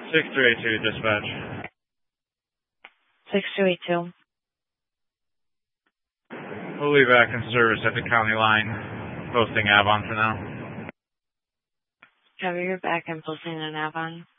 6282 dispatch. 6282. We'll be back in service at the county line, posting Avon for now. Cover your back and posting an Avon.